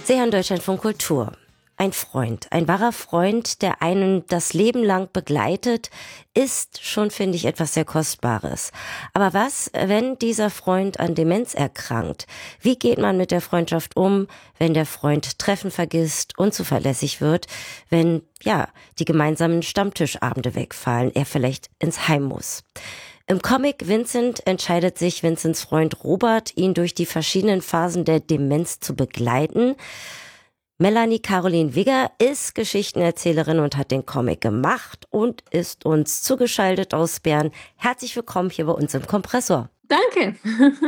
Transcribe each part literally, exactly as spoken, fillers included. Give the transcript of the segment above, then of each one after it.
Sie hören Deutschlandfunk Kultur. Ein Freund, ein wahrer Freund, der einen das Leben lang begleitet, ist schon, finde ich, etwas sehr Kostbares. Aber was, wenn dieser Freund an Demenz erkrankt? Wie geht man mit der Freundschaft um, wenn der Freund Treffen vergisst, unzuverlässig wird, wenn, ja, die gemeinsamen Stammtischabende wegfallen, er vielleicht ins Heim muss? Im Comic Vincent entscheidet sich Vincents Freund Robert, ihn durch die verschiedenen Phasen der Demenz zu begleiten. Melanie Caroline Wigger ist Geschichtenerzählerin und hat den Comic gemacht und ist uns zugeschaltet aus Bern. Herzlich willkommen hier bei uns im Kompressor. Danke.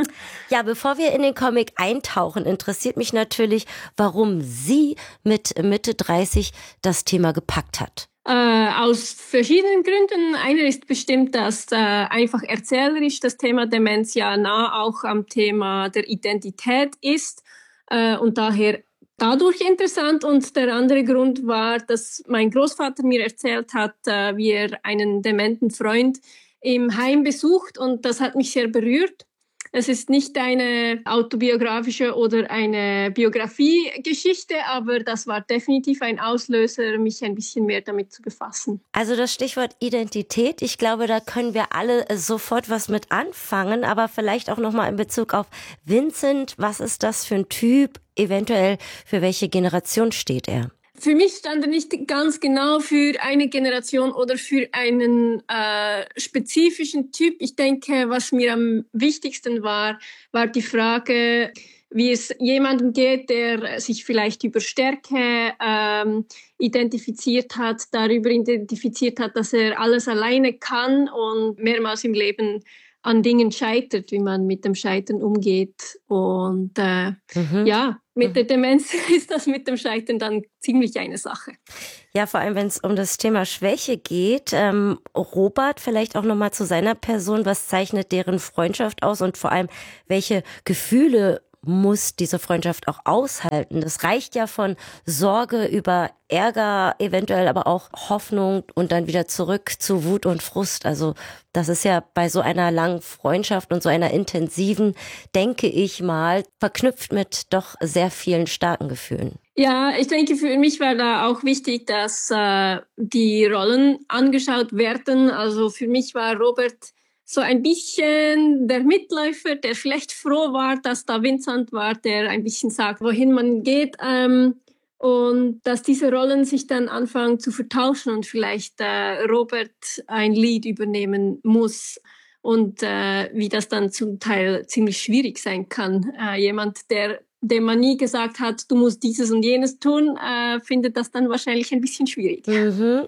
Ja, bevor wir in den Comic eintauchen, interessiert mich natürlich, warum sie mit Mitte dreißig das Thema gepackt hat. Äh, aus verschiedenen Gründen. Einer ist bestimmt, dass äh, einfach erzählerisch das Thema Demenz ja nah auch am Thema der Identität ist äh, und daher dadurch interessant. Und der andere Grund war, dass mein Großvater mir erzählt hat, äh, wie er einen dementen Freund im Heim besucht, und das hat mich sehr berührt. Es ist nicht eine autobiografische oder eine Biografiegeschichte, aber das war definitiv ein Auslöser, mich ein bisschen mehr damit zu befassen. Also das Stichwort Identität, ich glaube, da können wir alle sofort was mit anfangen, aber vielleicht auch nochmal in Bezug auf Vincent, was ist das für ein Typ, eventuell für welche Generation steht er? Für mich stand er nicht ganz genau für eine Generation oder für einen äh, spezifischen Typ. Ich denke, was mir am wichtigsten war, war die Frage, wie es jemandem geht, der sich vielleicht über Stärke ähm, identifiziert hat, darüber identifiziert hat, dass er alles alleine kann und mehrmals im Leben an Dingen scheitert, wie man mit dem Scheitern umgeht. Und äh, mhm. ja, mit mhm. der Demenz ist das mit dem Scheitern dann ziemlich eine Sache. Ja, vor allem, wenn es um das Thema Schwäche geht. Ähm, Robert, vielleicht auch nochmal zu seiner Person. Was zeichnet deren Freundschaft aus und vor allem, welche Gefühle muss diese Freundschaft auch aushalten? Das reicht ja von Sorge über Ärger, eventuell aber auch Hoffnung und dann wieder zurück zu Wut und Frust. Also das ist ja bei so einer langen Freundschaft und so einer intensiven, denke ich mal, verknüpft mit doch sehr vielen starken Gefühlen. Ja, ich denke, für mich war da auch wichtig, dass äh, die Rollen angeschaut werden. Also für mich war Robert so ein bisschen der Mitläufer, der vielleicht froh war, dass da Vincent war, der ein bisschen sagt, wohin man geht. Ähm, und dass diese Rollen sich dann anfangen zu vertauschen und vielleicht äh, Robert ein Lied übernehmen muss. Und äh, wie das dann zum Teil ziemlich schwierig sein kann. Äh, jemand, der dem man nie gesagt hat, du musst dieses und jenes tun, äh, findet das dann wahrscheinlich ein bisschen schwierig. Mhm.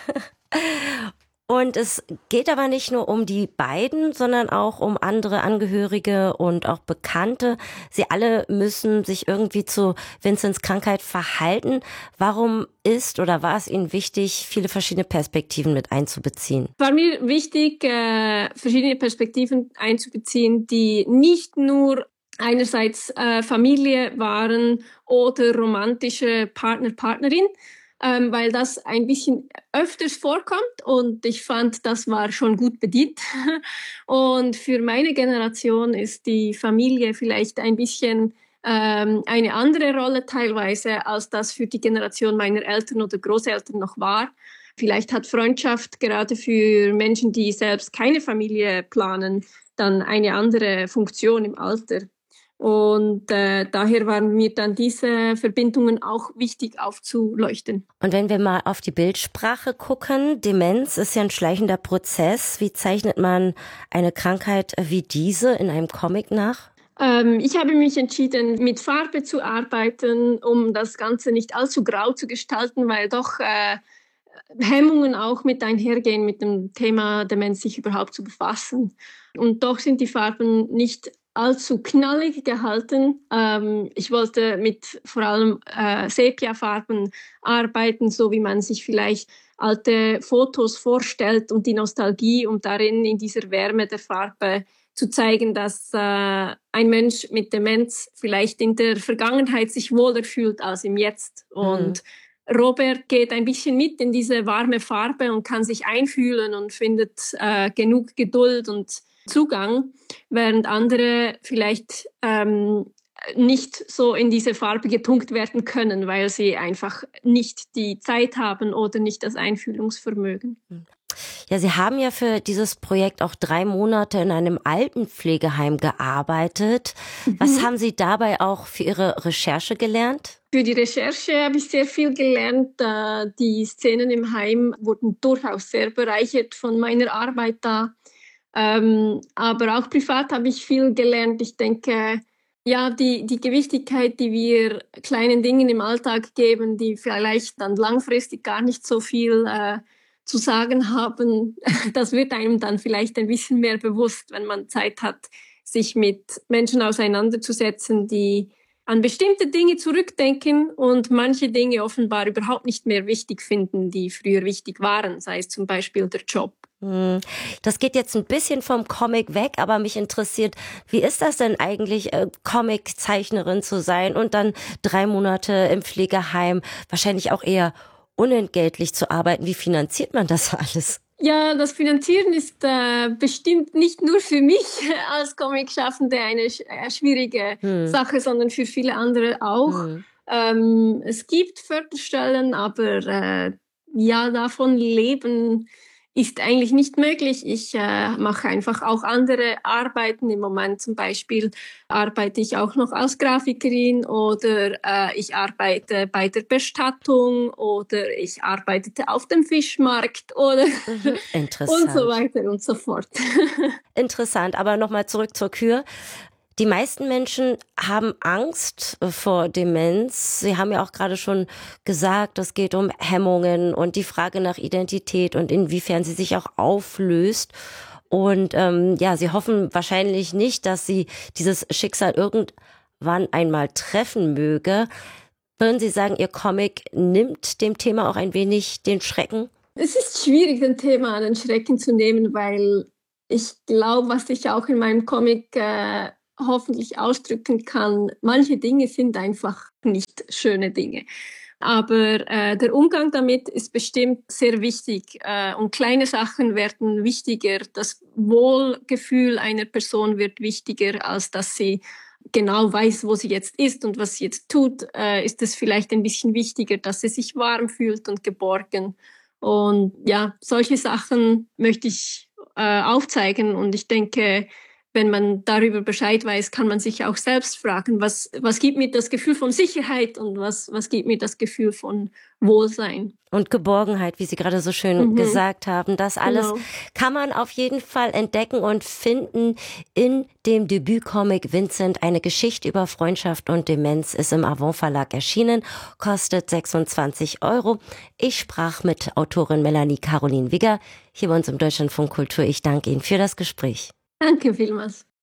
Und es geht aber nicht nur um die beiden, sondern auch um andere Angehörige und auch Bekannte. Sie alle müssen sich irgendwie zu Vincents Krankheit verhalten. Warum ist oder war es Ihnen wichtig, viele verschiedene Perspektiven mit einzubeziehen? War mir wichtig, äh, verschiedene Perspektiven einzubeziehen, die nicht nur einerseits äh, Familie waren oder romantische Partner, Partnerin, ähm, weil das ein bisschen öfters vorkommt und ich fand, das war schon gut bedient. Und für meine Generation ist die Familie vielleicht ein bisschen ähm, eine andere Rolle teilweise, als das für die Generation meiner Eltern oder Großeltern noch war. Vielleicht hat Freundschaft gerade für Menschen, die selbst keine Familie planen, dann eine andere Funktion im Alter. Und äh, daher waren mir dann diese Verbindungen auch wichtig aufzuleuchten. Und wenn wir mal auf die Bildsprache gucken, Demenz ist ja ein schleichender Prozess. Wie zeichnet man eine Krankheit wie diese in einem Comic nach? Ähm, ich habe mich entschieden, mit Farbe zu arbeiten, um das Ganze nicht allzu grau zu gestalten, weil doch äh, Hemmungen auch mit einhergehen, mit dem Thema Demenz sich überhaupt zu befassen. Und doch sind die Farben nicht allzu knallig gehalten. Ähm, ich wollte mit vor allem äh, Sepia-Farben arbeiten, so wie man sich vielleicht alte Fotos vorstellt und die Nostalgie, um darin in dieser Wärme der Farbe zu zeigen, dass äh, ein Mensch mit Demenz vielleicht in der Vergangenheit sich wohler fühlt als im Jetzt. Mhm. Und Robert geht ein bisschen mit in diese warme Farbe und kann sich einfühlen und findet äh, genug Geduld und Zugang, während andere vielleicht ähm, nicht so in diese Farbe getunkt werden können, weil sie einfach nicht die Zeit haben oder nicht das Einfühlungsvermögen. Ja, Sie haben ja für dieses Projekt auch drei Monate in einem Altenpflegeheim gearbeitet. Mhm. Was haben Sie dabei auch für Ihre Recherche gelernt? Für die Recherche habe ich sehr viel gelernt. Die Szenen im Heim wurden durchaus sehr bereichert von meiner Arbeit da. Aber auch privat habe ich viel gelernt. Ich denke, ja, die, die Gewichtigkeit, die wir kleinen Dingen im Alltag geben, die vielleicht dann langfristig gar nicht so viel äh, zu sagen haben, das wird einem dann vielleicht ein bisschen mehr bewusst, wenn man Zeit hat, sich mit Menschen auseinanderzusetzen, die an bestimmte Dinge zurückdenken und manche Dinge offenbar überhaupt nicht mehr wichtig finden, die früher wichtig waren, sei es zum Beispiel der Job. Das geht jetzt ein bisschen vom Comic weg, aber mich interessiert, wie ist das denn eigentlich, äh, Comiczeichnerin zu sein und dann drei Monate im Pflegeheim, wahrscheinlich auch eher unentgeltlich zu arbeiten? Wie finanziert man das alles? Ja, das Finanzieren ist äh, bestimmt nicht nur für mich als Comicschaffende eine sch äh, schwierige hm. Sache, sondern für viele andere auch. Hm. Ähm, es gibt Förderstellen, aber äh, ja, davon leben ist eigentlich nicht möglich. Ich äh, mache einfach auch andere Arbeiten. Im Moment zum Beispiel arbeite ich auch noch als Grafikerin oder äh, ich arbeite bei der Bestattung oder ich arbeitete auf dem Fischmarkt oder mhm, interessant. und so weiter und so fort. Interessant, aber nochmal zurück zur Kür. Die meisten Menschen haben Angst vor Demenz. Sie haben ja auch gerade schon gesagt, es geht um Hemmungen und die Frage nach Identität und inwiefern sie sich auch auflöst. Und ähm, ja, sie hoffen wahrscheinlich nicht, dass sie dieses Schicksal irgendwann einmal treffen möge. Würden Sie sagen, Ihr Comic nimmt dem Thema auch ein wenig den Schrecken? Es ist schwierig, den Thema den Schrecken zu nehmen, weil ich glaube, was ich auch in meinem Comic äh, hoffentlich ausdrücken kann, manche Dinge sind einfach nicht schöne Dinge. Aber äh, der Umgang damit ist bestimmt sehr wichtig äh, und kleine Sachen werden wichtiger. Das Wohlgefühl einer Person wird wichtiger, als dass sie genau weiß, wo sie jetzt ist und was sie jetzt tut. Äh, ist es vielleicht ein bisschen wichtiger, dass sie sich warm fühlt und geborgen. Und ja, solche Sachen möchte ich äh, aufzeigen und ich denke, wenn man darüber Bescheid weiß, kann man sich auch selbst fragen, was, was gibt mir das Gefühl von Sicherheit und was, was gibt mir das Gefühl von Wohlsein. Und Geborgenheit, wie Sie gerade so schön mhm. gesagt haben. Das alles genau. kann man auf jeden Fall entdecken und finden in dem Debütcomic Vincent. Eine Geschichte über Freundschaft und Demenz ist im Avon Verlag erschienen, kostet sechsundzwanzig Euro. Ich sprach mit Autorin Melanie Caroline Wigger hier bei uns im Deutschlandfunk Kultur. Ich danke Ihnen für das Gespräch. Danke vielmals.